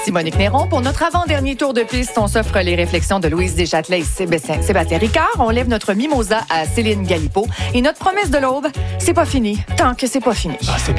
Monique Néron. Pour notre avant-dernier tour de piste, on s'offre les réflexions de Louise Deschâtelet et Sébastien Ricard. On lève notre mimosa à Céline Galipeau. Et notre promesse de l'aube, c'est pas fini, tant que c'est pas fini. Ah, c'est bien.